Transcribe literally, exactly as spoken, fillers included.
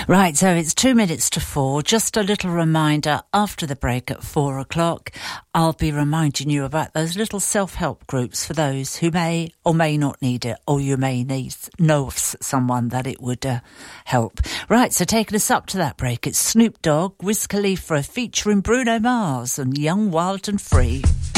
Right, so it's two minutes to four. Just a little reminder, after the break at four o'clock, I'll be reminding you about those little self-help groups for those who may or may not need it, or you may need know of someone that it would uh, help. Right, so taking us up to that break, it's Snoop Dogg, Wiz Khalifa featuring Bruno Mars and Young, Wild and Free.